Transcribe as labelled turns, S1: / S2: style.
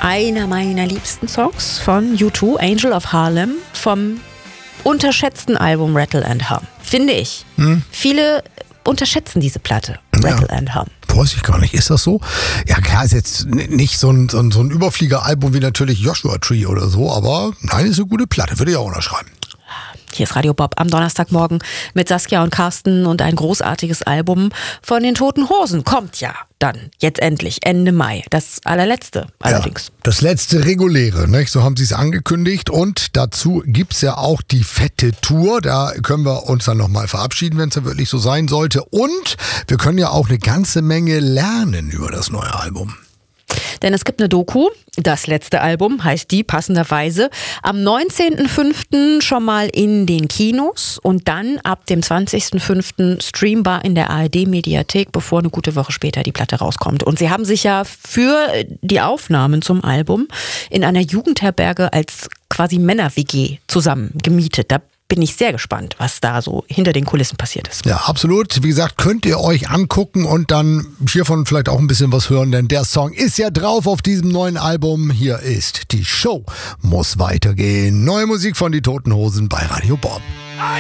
S1: einer meiner liebsten Songs von U2, Angel of Harlem, vom unterschätzten Album Rattle and Hum, finde ich. Viele unterschätzen diese Platte, Rattle and Hum.
S2: Weiß ich gar nicht. Ist das so? Ja klar, ist jetzt nicht so ein Überfliegeralbum wie natürlich Joshua Tree oder so, aber nein, ist eine gute Platte, würde ich auch unterschreiben.
S1: Hier ist Radio Bob am Donnerstagmorgen mit Saskia und Carsten und ein großartiges Album von den Toten Hosen kommt ja dann jetzt endlich Ende Mai. Das allerletzte allerdings.
S2: Ja, das letzte reguläre, ne? So haben sie es angekündigt und dazu gibt's ja auch die fette Tour. Da können wir uns dann nochmal verabschieden, wenn es ja wirklich so sein sollte. Und wir können ja auch eine ganze Menge lernen über das neue Album.
S1: Denn es gibt eine Doku, das letzte Album heißt die passenderweise, am 19.05. schon mal in den Kinos und dann ab dem 20.05. streambar in der ARD-Mediathek, bevor eine gute Woche später die Platte rauskommt. Und sie haben sich ja für die Aufnahmen zum Album in einer Jugendherberge als quasi Männer-WG zusammen gemietet. Da bin ich sehr gespannt, was da so hinter den Kulissen passiert ist.
S2: Ja, absolut. Wie gesagt, könnt ihr euch angucken und dann hiervon vielleicht auch ein bisschen was hören, denn der Song ist ja drauf auf diesem neuen Album. Hier ist Die Show muss weitergehen. Neue Musik von Die Toten Hosen bei Radio Bob.